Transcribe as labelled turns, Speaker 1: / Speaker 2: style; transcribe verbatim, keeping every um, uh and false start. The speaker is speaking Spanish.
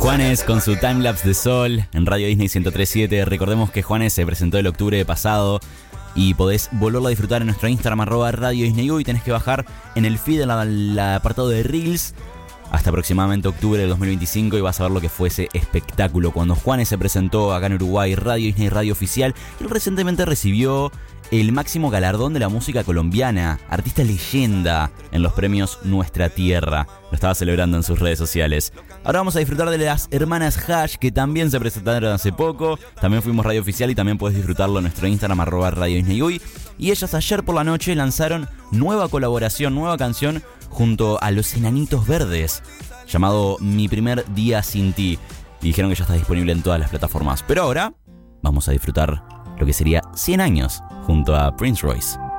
Speaker 1: Juanes con su timelapse de sol en Radio Disney ciento tres punto siete. Recordemos que Juanes se presentó el octubre pasado y podés volverlo a disfrutar en nuestro Instagram arroba Radio Disney U y tenés que bajar en el feed, en el apartado de Reels, hasta aproximadamente octubre del dos mil veinticinco y vas a ver lo que fue ese espectáculo. Cuando Juanes se presentó acá en Uruguay, Radio Disney Radio Oficial, él recientemente recibió el máximo galardón de la música colombiana, artista leyenda en los premios Nuestra Tierra. Lo estaba celebrando en sus redes sociales. Ahora vamos a disfrutar de las hermanas Hash, que también se presentaron hace poco. También fuimos Radio Oficial y también puedes disfrutarlo en nuestro Instagram arroba Radio Disney U. Y ellas ayer por la noche lanzaron nueva colaboración, nueva canción junto a los Enanitos Verdes, llamado Mi Primer Día Sin Ti. Y dijeron que ya está disponible en todas las plataformas. Pero ahora vamos a disfrutar lo que sería cien años junto a Prince Royce.